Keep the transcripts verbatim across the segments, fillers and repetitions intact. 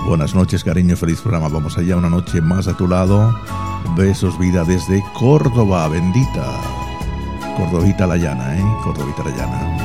Buenas noches, cariño, feliz programa. Vamos allá, una noche más a tu lado. Besos, vida, desde Córdoba, bendita. Cordovita la llana, ¿eh? Cordovita la llana.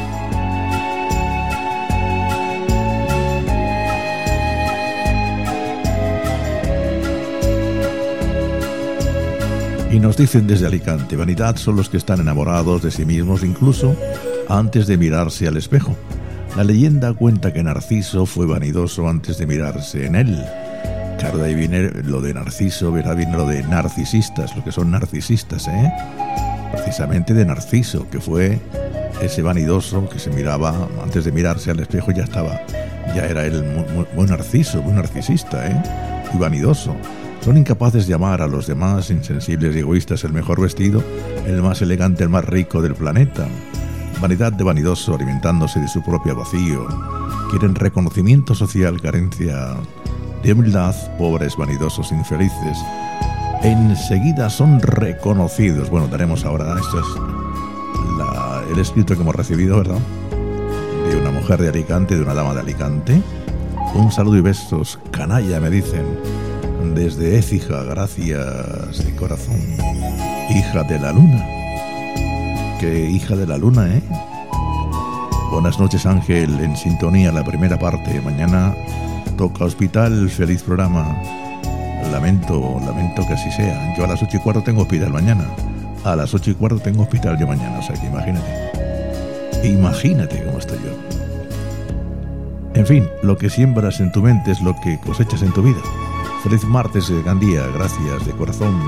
Y nos dicen desde Alicante, vanidad son los que están enamorados de sí mismos incluso antes de mirarse al espejo. La leyenda cuenta que Narciso fue vanidoso antes de mirarse en él. Claro, de ahí viene lo de Narciso, ¿verdad? Viene lo de narcisistas, lo que son narcisistas, ¿eh? Precisamente de Narciso, que fue ese vanidoso que se miraba, antes de mirarse al espejo ya estaba, ya era él muy, muy, muy narciso, muy narcisista, ¿eh? Y vanidoso. Son incapaces de amar a los demás, insensibles y egoístas, el mejor vestido, el más elegante, el más rico del planeta. Vanidad de vanidoso, alimentándose de su propio vacío. Quieren reconocimiento social, carencia de humildad, pobres, vanidosos, infelices. Enseguida son reconocidos. Bueno, daremos ahora, esto es la, el escrito que hemos recibido, ¿verdad? De una mujer de Alicante, de una dama de Alicante. Un saludo y besos, canalla, me dicen. Desde Écija, gracias de corazón. Hija de la luna. Qué hija de la luna, ¿eh? Buenas noches, Ángel, en sintonía, la primera parte. Mañana toca hospital, feliz programa. Lamento, lamento que así sea. Yo a las ocho y cuarto tengo hospital mañana. A las ocho y cuarto tengo hospital yo mañana, o sea que imagínate. Imagínate cómo estoy yo. En fin, lo que siembras en tu mente es lo que cosechas en tu vida. Feliz martes, Gandía, gracias de corazón.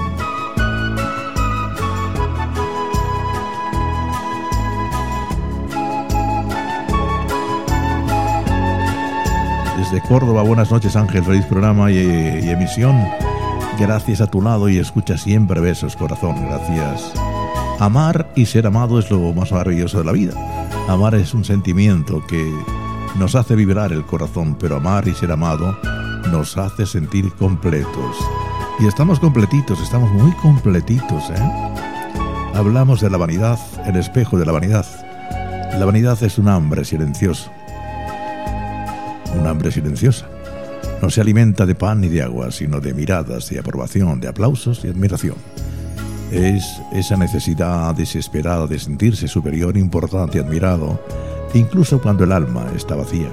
Desde Córdoba, buenas noches, Ángel, feliz programa y, y emisión. Gracias a tu lado y escucha siempre, besos, corazón, gracias. Amar y ser amado es lo más maravilloso de la vida. Amar es un sentimiento que nos hace vibrar el corazón, pero amar y ser amado nos hace sentir completos. Y estamos completitos, estamos muy completitos, ¿eh? Hablamos de la vanidad, el espejo de la vanidad. La vanidad es un hambre silencioso. Un hambre silenciosa. No se alimenta de pan ni de agua, sino de miradas, de aprobación, de aplausos y admiración. Es esa necesidad desesperada de sentirse superior, importante, admirado, incluso cuando el alma está vacía.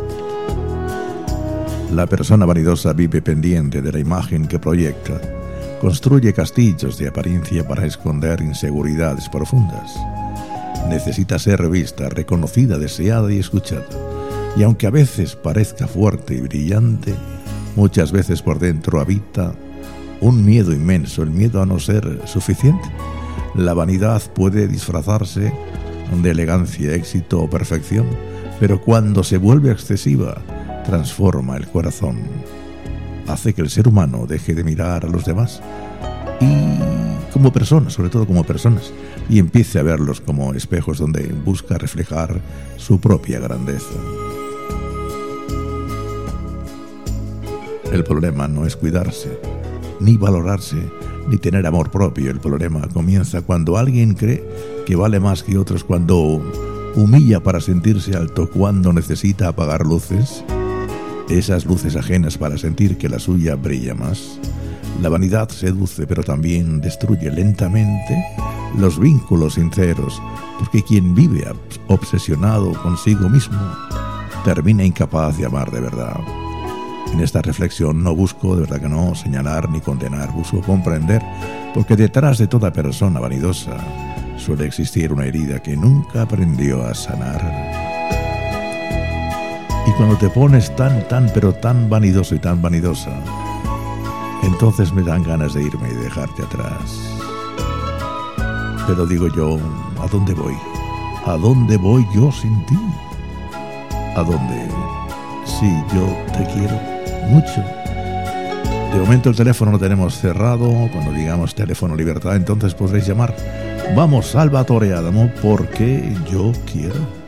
La persona vanidosa vive pendiente de la imagen que proyecta, construye castillos de apariencia para esconder inseguridades profundas. Necesita ser vista, reconocida, deseada y escuchada. Y aunque a veces parezca fuerte y brillante, muchas veces por dentro habita un miedo inmenso, el miedo a no ser suficiente. La vanidad puede disfrazarse de elegancia, éxito o perfección, pero cuando se vuelve excesiva, transforma el corazón, hace que el ser humano deje de mirar a los demás y como personas, sobre todo como personas, y empiece a verlos como espejos donde busca reflejar su propia grandeza. El problema no es cuidarse, ni valorarse, ni tener amor propio. El problema comienza cuando alguien cree que vale más que otros, cuando humilla para sentirse alto, cuando necesita apagar luces, esas luces ajenas para sentir que la suya brilla más. La vanidad seduce, pero también destruye lentamente los vínculos sinceros, porque quien vive obsesionado consigo mismo termina incapaz de amar de verdad. En esta reflexión no busco, de verdad que no, señalar ni condenar, busco comprender, porque detrás de toda persona vanidosa suele existir una herida que nunca aprendió a sanar. Y cuando te pones tan, tan, pero tan vanidoso y tan vanidosa, entonces me dan ganas de irme y dejarte atrás. Pero digo yo, ¿a dónde voy? ¿A dónde voy yo sin ti? ¿A dónde? Sí, yo te quiero mucho. De momento el teléfono lo tenemos cerrado. Cuando digamos teléfono libertad, entonces podréis llamar. Vamos, Salvatore Adamo, porque yo quiero.